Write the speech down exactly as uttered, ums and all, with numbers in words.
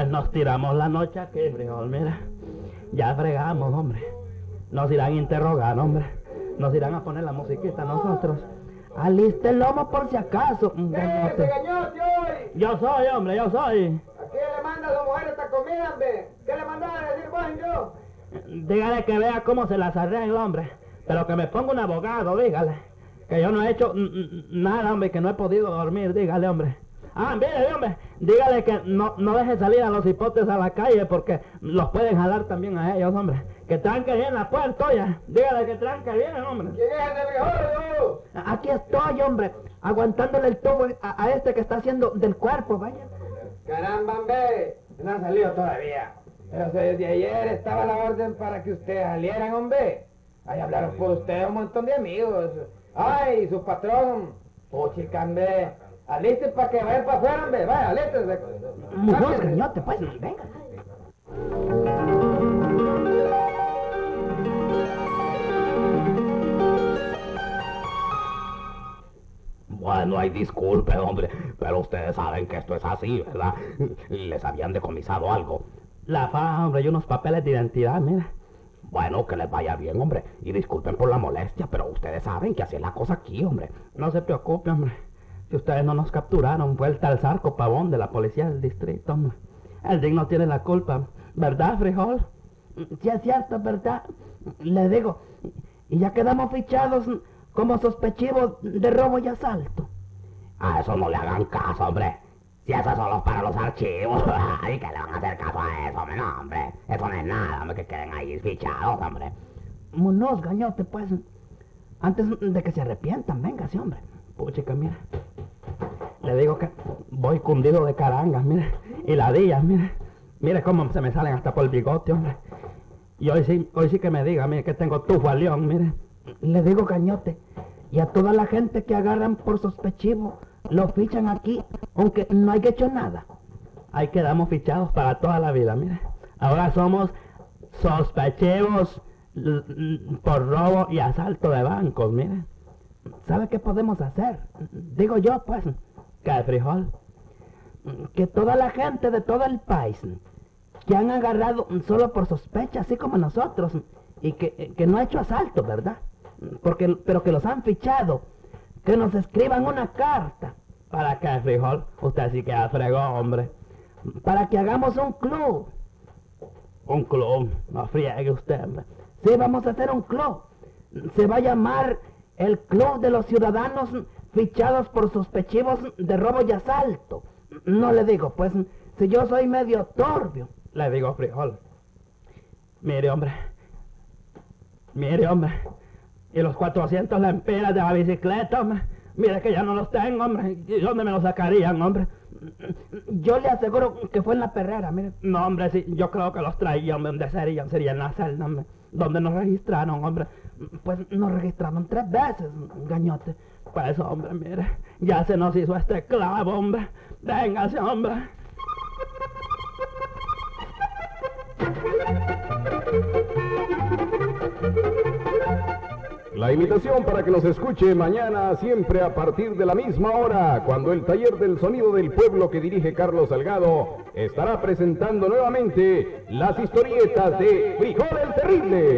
Pues nos tiramos la noche aquí, frijol, mira. Ya fregamos, hombre. Nos irán a interrogar, hombre. Nos irán a poner la musiquita a nosotros. Aliste el lomo por si acaso. ¿Qué se gañote hoy? Yo soy, hombre, yo soy. ¿A quién le manda a su mujer esta comida, hombre? ¿Qué le mandaba a decir vos y yo? Dígale que vea cómo se las arregla, hombre. Pero que me ponga un abogado, dígale. Que yo no he hecho nada, hombre, que no he podido dormir, dígale, hombre. Ah, mire, hombre, dígale que no, no deje salir a los hipotes a la calle porque los pueden jalar también a ellos, hombre. Que tranque bien la puerta, ya. Dígale que tranque bien, hombre. ¿Quién es ese frijol, yo? Aquí estoy, hombre, aguantándole el tubo a, a este que está haciendo del cuerpo, vaya. Caramba, hombre, no han salido todavía. Pero si desde ayer estaba la orden para que ustedes salieran, hombre. Ahí hablaron por ustedes un montón de amigos. Ay, su patrón. Puchica, hombre. Aliste para que vayan para afuera, hombre. Vaya, aliste. Mujos, gañote, pues, venga. Bueno, ay, disculpe, hombre, pero ustedes saben que esto es así, ¿verdad? Les habían decomisado algo. La faja, hombre, y unos papeles de identidad, mira. Bueno, que les vaya bien, hombre, y disculpen por la molestia, pero ustedes saben que así es la cosa aquí, hombre. No se preocupe, hombre. Si ustedes no nos capturaron, fue el tal Zarco Pavón de la policía del distrito, hombre. El digno tiene la culpa, ¿verdad, frijol? Si es cierto, ¿verdad? Le digo, y ya quedamos fichados como sospechivos de robo y asalto. A eso no le hagan caso, hombre. Si eso es solo para los archivos, ¿y que le van a hacer caso a eso, hombre? No, hombre, eso no es nada, hombre, que queden ahí fichados, hombre. Munoz, gañote, pues, antes de que se arrepientan, venga, sí, hombre. Puchica, mira. Le digo que voy cundido de carangas, mire. Y ladillas, mire. Mire cómo se me salen hasta por el bigote, hombre. Y hoy sí, hoy sí que me diga, mire, que tengo tufo a león, mire. Le digo, gañote, y a toda la gente que agarran por sospechivo, lo fichan aquí, aunque no haya hecho nada. Ahí quedamos fichados para toda la vida, mire. Ahora somos sospechivos por robo y asalto de bancos, mire. ¿Sabe qué podemos hacer? Digo yo, pues, ¿qué, frijol? Que toda la gente de todo el país que han agarrado solo por sospecha, así como nosotros, y que, que no ha hecho asalto, ¿verdad? Porque, pero que los han fichado, que nos escriban una carta. ¿Para qué, frijol? Usted sí que fregó, hombre. Para que hagamos un club. ¿Un club? No friegue usted, hombre. Sí, vamos a hacer un club. Se va a llamar el Club de los Ciudadanos Fichados por Sospechivos de Robo y Asalto. No le digo, pues, si yo soy medio turbio. Le digo, frijol. Mire, hombre. Mire, hombre. Y los cuatrocientos lempiras de la bicicleta, hombre. Mire que ya no los tengo, hombre. ¿Y dónde me los sacarían, hombre? Yo le aseguro que fue en la perrera, mire. No, hombre, sí, yo creo que los traía, hombre. ¿Dónde serían? Sería en la celda, hombre. ¿Dónde nos registraron, hombre? Pues nos registraron tres veces, gañote. Pues, hombre, mire, ya se nos hizo este clavo, hombre. Véngase, hombre. La invitación para que nos escuche mañana siempre a partir de la misma hora, cuando el taller del sonido del pueblo que dirige Carlos Salgado estará presentando nuevamente las historietas de Frijol el Terrible.